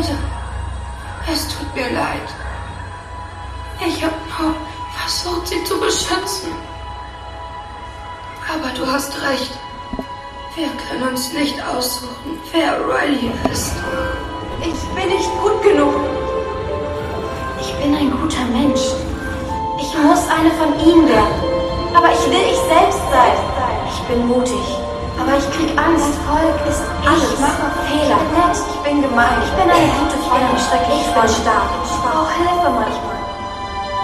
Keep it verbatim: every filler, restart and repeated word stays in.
leide. Es tut mir leid. Ich habe nur versucht, sie zu beschützen. Aber du hast recht. Wir können uns nicht aussuchen, wer Riley ist. Ich bin nicht gut genug. Ich bin ein guter Mensch. Ich muss eine von ihnen werden. Aber ich will ich selbst sein. Ich bin mutig. Aber ich krieg Angst. Erfolg ist alles. Ich mache Fehler. Ich bin nett. Ich bin gemein. Ich bin eine gute Freundin. Schrecklich. Ich bin stark. Ich brauche Hilfe manchmal.